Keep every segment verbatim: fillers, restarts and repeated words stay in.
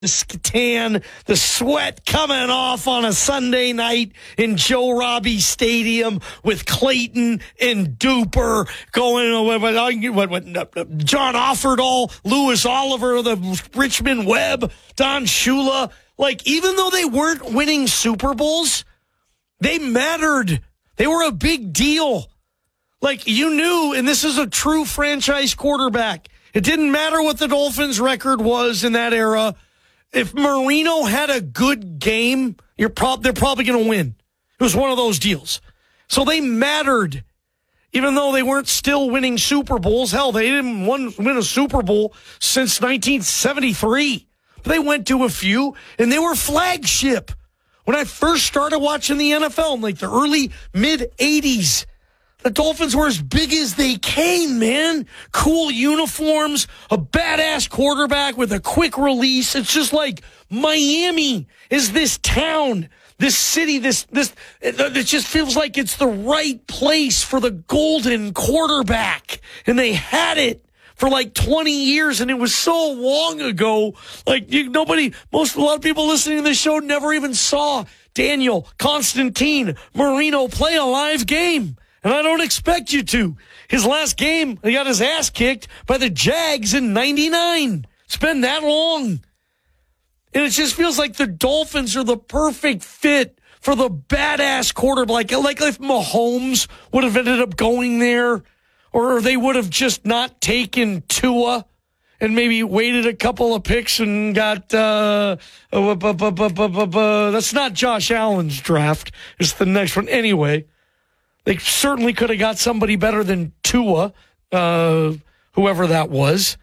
the tan, the sweat coming off on a Sunday night in Joe Robbie Stadium with Clayton and Duper going with what, what, John Offerdahl, Lewis Oliver, the Richmond Webb, Don Shula. Like, even though they weren't winning Super Bowls, they mattered. They were a big deal. Like, you knew, and this is a true franchise quarterback. It didn't matter what the Dolphins' record was in that era. If Marino had a good game, you're prob- they're probably going to win. It was one of those deals. So they mattered, even though they weren't still winning Super Bowls. Hell, they didn't won- win a Super Bowl since nineteen seventy-three. They went to a few, and they were flagship. When I first started watching the N F L in like the early, mid-eighties, the Dolphins were as big as they came, man. Cool uniforms, a badass quarterback with a quick release. It's just like Miami is this town, this city, this, this, it, it just feels like it's the right place for the golden quarterback. And they had it for like twenty years, and it was so long ago. Like, you, nobody, most, a lot of people listening to this show never even saw Daniel, Constantine, Marino play a live game. And I don't expect you to. His last game, he got his ass kicked by the Jags in ninety-nine. It's been that long. And it just feels like the Dolphins are the perfect fit for the badass quarterback. Like, like if Mahomes would have ended up going there, or they would have just not taken Tua and maybe waited a couple of picks and got, uh, uh, bu- bu- bu- bu- bu- bu- that's not Josh Allen's draft. It's the next one. Anyway. They certainly could have got somebody better than Tua, uh, whoever that was.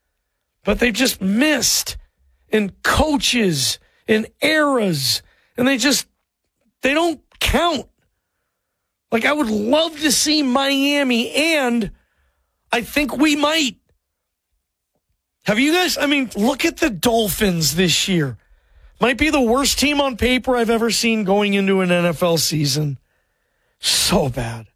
But they just missed in coaches, in eras, and they just, they don't count. Like, I would love to see Miami, and I think we might. Have you guys, I mean, look at the Dolphins this year. Might be the worst team on paper I've ever seen going into an N F L season. So bad.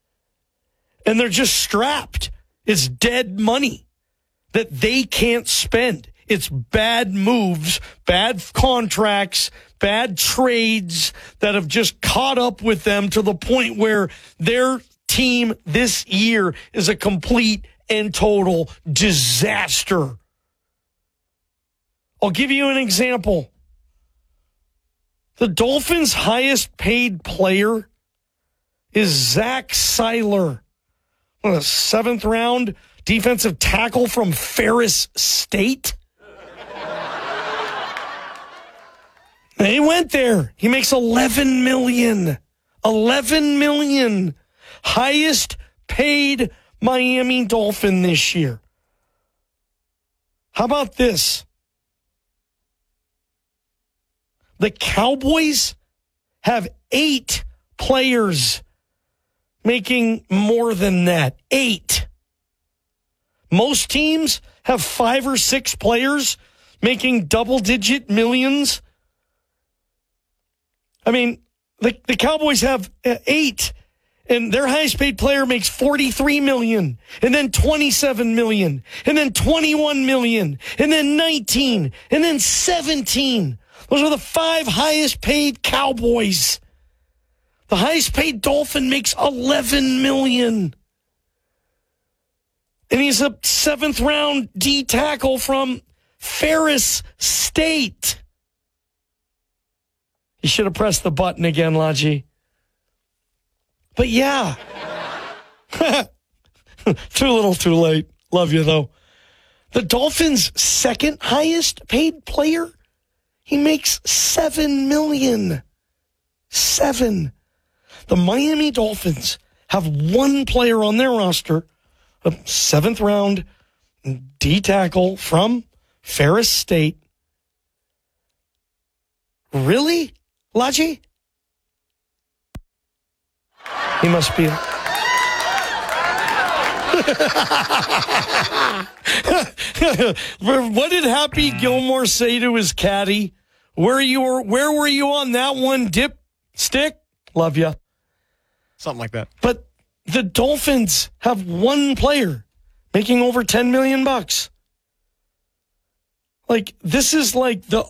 And they're just strapped. It's dead money that they can't spend. It's bad moves, bad contracts, bad trades that have just caught up with them to the point where their team this year is a complete and total disaster. I'll give you an example. The Dolphins' highest paid player is Zach Seiler, a seventh round defensive tackle from Ferris State. He went there. He makes eleven million dollars. eleven million dollars. Highest paid Miami Dolphin this year. How about this? The Cowboys have eight players making more than that. Eight. Most teams have five or six players making double-digit millions. I mean, the, the Cowboys have eight, and their highest-paid player makes forty-three million dollars, and then twenty-seven million dollars, and then twenty-one million dollars, and then nineteen, and then seventeen. Those are the five highest-paid Cowboys. The highest-paid Dolphin makes eleven million dollars. And he's a seventh-round D tackle from Ferris State. You should have pressed the button again, Laji. But yeah. Too little, too late. Love you, though. The Dolphins' second highest-paid player, he makes seven million dollars. Seven. The Miami Dolphins have one player on their roster, a seventh round D tackle from Ferris State. Really, Laji? He must be. What did Happy Gilmore say to his caddy? Where you were? Where were you on that one? Dip stick? Love you. Something like that. But the Dolphins have one player making over ten million bucks. Like, this is like the